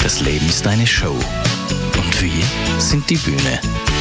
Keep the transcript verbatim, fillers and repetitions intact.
Das Leben ist eine Show. Und wir sind die Bühne.